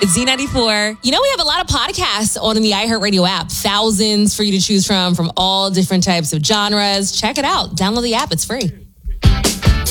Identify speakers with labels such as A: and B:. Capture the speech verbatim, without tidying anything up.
A: It's Z ninety-four. You know, we have a lot of podcasts on the iHeartRadio app. Thousands for you to choose from, from all different types of genres. Check it out. Download the app. It's free.